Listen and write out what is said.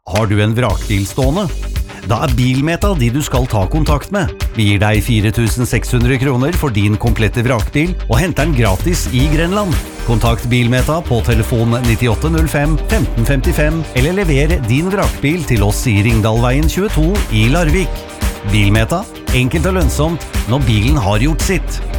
Har du en vrakbil stående? Da Bilmeta de du skal ta kontakt med. Vi gir deg 4.600 kroner for din komplette vrakbil og henter den gratis i Grenland. Kontakt Bilmeta på telefon 9805 1555 eller lever din vrakbil til oss i Ringdalveien 22 i Larvik. Bilmeta, enkelt og lønnsomt når bilen har gjort sitt.